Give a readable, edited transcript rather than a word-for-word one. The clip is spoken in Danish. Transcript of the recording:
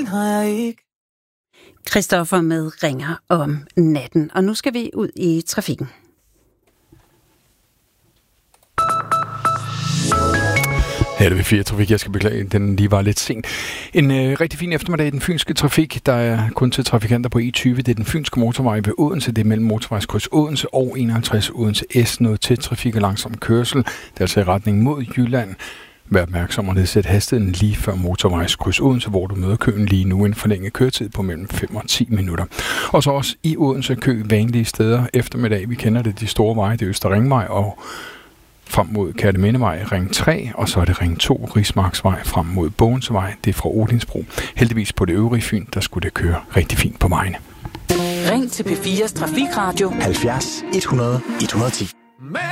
Christoffer med Ringer om natten. Og nu skal vi ud i trafikken. Ja, det er 4 trafik. Jeg skal beklage, den lige var lidt sent. En rigtig fin eftermiddag i den fynske trafik. Der er kun til trafikanter på E20. Det er den fynske motorvej ved Odense. Det er mellem motorvejskryds Odense og 51 Odense S. Noget til trafik og langsom kørsel. Det er altså i retning mod Jylland. Vær opmærksom og nedsæt hastigheden lige før motorvejskryds Odense, hvor du møder køen lige nu. En forlænget køretid på mellem 5 og 10 minutter. Og så også i Odense kø vanlige steder eftermiddag. Vi kender det, de store veje. Det er Øster Ringvej og frem mod Kærtemindevej, Ring 3, og så er det Ring 2, Rismarksvej, frem mod Bogensvej. Det er fra Odinsbro. Heldigvis på det øvrige Fyn, der skulle det køre rigtig fint på vejene. Ring til P4's Trafikradio 70 100 110.